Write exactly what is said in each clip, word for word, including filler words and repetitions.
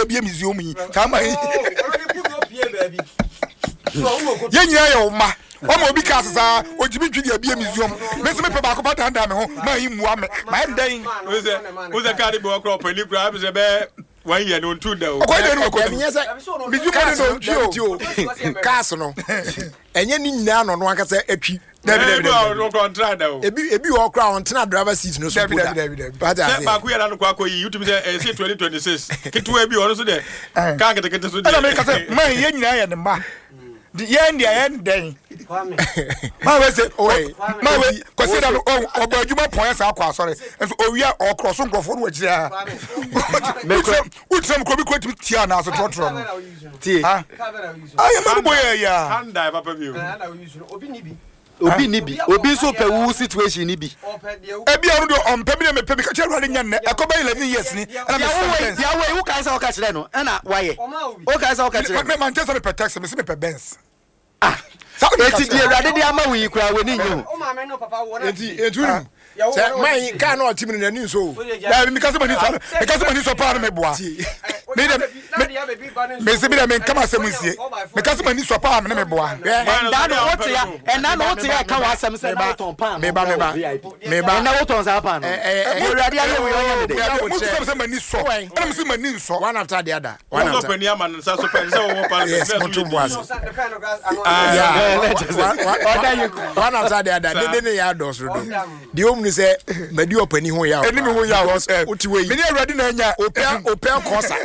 bi museum yi kama yi yenya yo ma omo obi ka sasa ojibi twidi abi museum me se me pe ba ko patanda me ho ma yi muwa me ma den o se o se ka de bo crop ni kura be se be one year no two da o ko de no ko de me say museum no ntio cars no enye ni nyina no no aka say atwi David David no contract da o ebi ebi wo kra on tena driver seat no so David David David but I say ba ku ya na no kwa ko yi YouTube say say twenty twenty-six kitwe bi ono so de ka kete kete so de na me ka say ma ye nyina ye ne ma ye ndia ye den ma we say oi ma we ko say da no obo adwuma pon sa akwa sorry enso owia o cross nkrofo no wajira me ko utsem ko bi ko tia na so trotro no tie ah ayi ma bo ye ya handa papa bi obi ni bi obi ni bi obi so pe wu situation ni bi ebi aru do on pe mi me pe mi ka cheru ade nyanne akoba eleven years ni na me say ya we wu kan say o ka kire no na waye o ka say o ka kire me man tell me pe tax me se me pe Benz ah eti di erade di ama wi kura we ni nyu o ma me no papa wo na eti eturu say man ka na otim ni nani so da mi ka se mani so me ka se mani so pa na me boa me dem me se bi na me kama se munsie me ka se mani so pa na me boa enda no wote ya enda no wote ya ka wa asem se na ton pan me ba me ba me ba na woton sa pan no erade aye we on de mo se se mani so na me se mani so one after the other one after pani ama no sa so pan se wo pan yes control boss yeah one after the other they dey ya dos do the home ni say medi opani ho ya eni me ho ya uti we me ni erade na nya open open kosa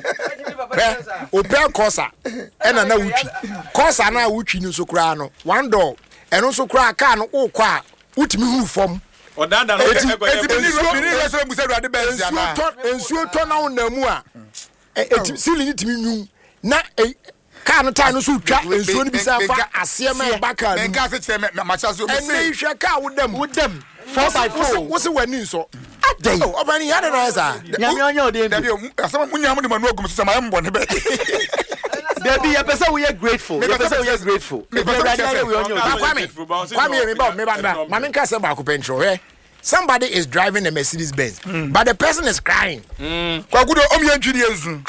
open kosa ena na wutwi kosa na wutwi ni so kura no one door eno so kura car no ukwa utimi hu fom odanda no eti eti ni ro ni reso busa erade Benz ana ensuo to na na mu a eti sili ni timi nyu na car no time no so twa ensuo ni bisa fa ase ma baka me ka se che me ma cha so me se ene hwe car wodam wodam four by four wo se wani so adai obani ya na na sa nyame onye ode bi asama munya mu de manu ogum so ma yem bone be Debbie, you person we are grateful. You person we are grateful. Me person we are Kwame, Kwame, me ba me ba. Mama nka se ba ko pentro, eh. Somebody is driving a Mercedes Benz, mm. but the person is crying. Kwa gudo omi engineer enzu.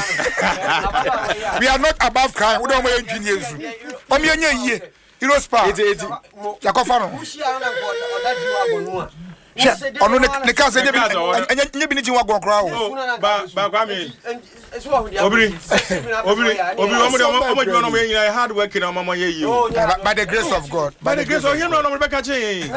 We are not above crying. We don't omi engineer enzu. Omi enye yie. Hero spa. Eti eti. Yakofa no. Ono ne ka se nyebi nyebi ni jinwa gon kra o. Ba ba Kwame. Obiri. Obiri. Obiri omo de omo de no me nyina hard work na omo ye yi. By the grace of God. By the grace of him no no be ka che.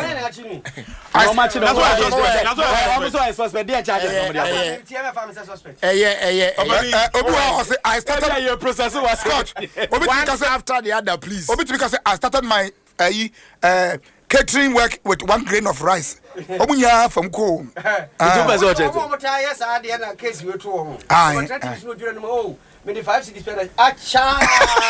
I match no. That's why that's why I'm so suspect dey charge no dey. T M F am suspect. Eh eh eh. Obi wa say I started your process was Scott. Obi think say after the other please. Obi think say I started my uh catering work with one grain of rice. Omunya from ko. Ah. Omo mo ta yes a de na case we to o. Ah. Contract no dure no o. Me the five six spend acha.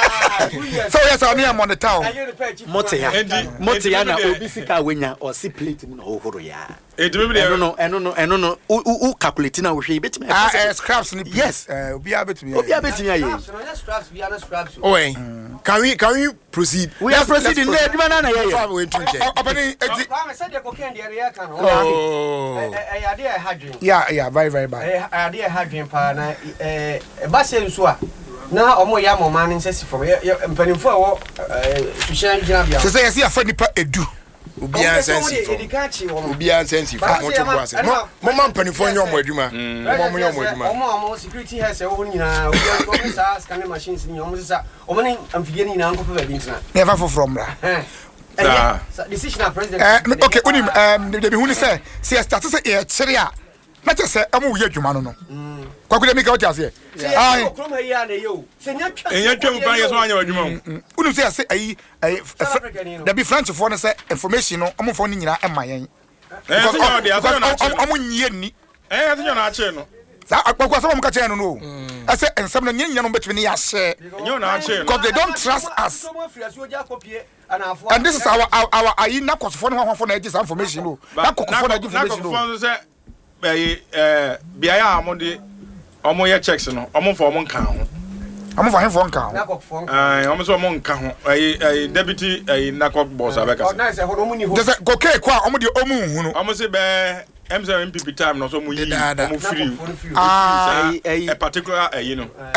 So yes I am on the town. Motia. Motia na obi sika wenya or si plate no ohoro ya. E do be no no eno no eno no u calculate na wo hwe betime. Ah scraps ni. Yes. Eh obi abetime. Obi abetime aye. Scraps we are scraps. Oh eh. Can we can we proceed? We are proceeding. No eduma na na ye. Opani eti. I said the cocaine the area can. Oh. Eh eh ade hadwin. Yeah yeah very very bad. Eh ade hadwin pa na eh ba se nso a na omo ya mo man nsesi from mpanimfo a wo sushan gina bia. Se se yesi afa nipa edu. Obi ansensi fo. Obi ansensi fo mo to bo ase. Mo mo man mpanimfo nyo mo adwuma. Mo mo nyo mo adwuma. Omo omo security health e wo nyina obi sa scanning machines ni omo sa omo ni amfidie ni na nkofa ba bi ntina. Never for from bra. Eh. Decision of president. Eh okay unim um de be hu ni say say start say e kire a na che say amu ye adwuma no no. Kwa kude mi ka wati ase. Ai. Okrom ha ya na yo. Senya twa. Enya twam pan yeso anya adwuma. Unim say say ayi da bi French for no say information no omo fo ni nyina e ma yen. Eh so yo de aso na che. Omo nyie ni. Eh so yo na che no. Sa akwa so mo ka che no no. I say ensem na nyenya no betwe ni ya share. Yo na che no. Because they don't trust us. And this is our our our ayi na kosofo no ho na agi information no. Na kokofo na agi information no. Na kokofo say eh eh bia ya amode omo ye checks no omo fo omo nka ho omo fo henfo nka ho na kokofo eh omo so omo nka ho eh eh deputy eh na kok boss abeka oh na say ho omo ni ho just go ke kwa omo de omo hu no omo say be M seven M P P time no so mo yi omo free ah a particular eh you know